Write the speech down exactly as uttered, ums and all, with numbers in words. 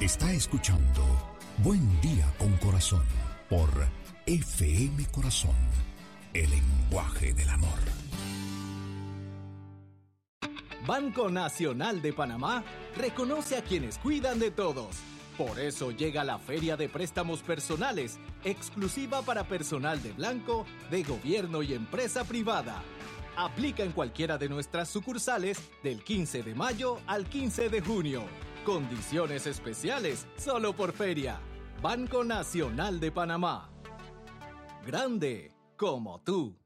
Está escuchando Buen Día con Corazón por F M Corazón, el lenguaje del amor. Banco Nacional de Panamá reconoce a quienes cuidan de todos. Por eso llega la Feria de Préstamos Personales, exclusiva para personal de blanco, de gobierno y empresa privada. Aplica en cualquiera de nuestras sucursales del quince de mayo al quince de junio. Condiciones especiales solo por feria. Banco Nacional de Panamá. Grande como tú.